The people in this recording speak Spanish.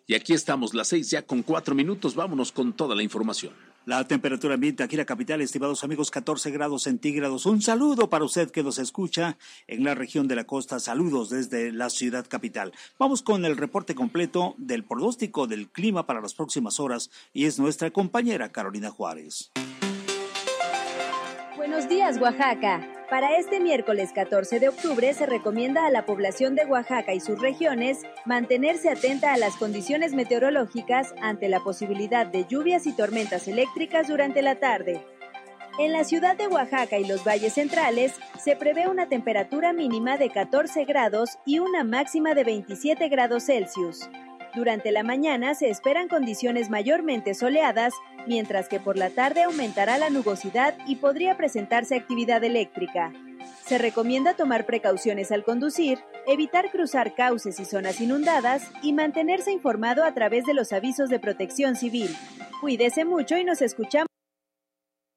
Y aquí estamos, las 6 ya con 4 minutos. Vámonos con toda la información. La temperatura ambiente aquí en la capital, estimados amigos, 14 grados centígrados. Un saludo para usted que nos escucha en la región de la costa. Saludos desde la ciudad capital. Vamos con el reporte completo del pronóstico del clima para las próximas horas y es nuestra compañera Carolina Juárez. Buenos días, Oaxaca. Para este miércoles 14 de octubre se recomienda a la población de Oaxaca y sus regiones mantenerse atenta a las condiciones meteorológicas ante la posibilidad de lluvias y tormentas eléctricas durante la tarde. En la ciudad de Oaxaca y los valles centrales se prevé una temperatura mínima de 14 grados y una máxima de 27 grados Celsius. Durante la mañana se esperan condiciones mayormente soleadas, mientras que por la tarde aumentará la nubosidad y podría presentarse actividad eléctrica. Se recomienda tomar precauciones al conducir, evitar cruzar cauces y zonas inundadas y mantenerse informado a través de los avisos de protección civil. Cuídese mucho y nos escuchamos.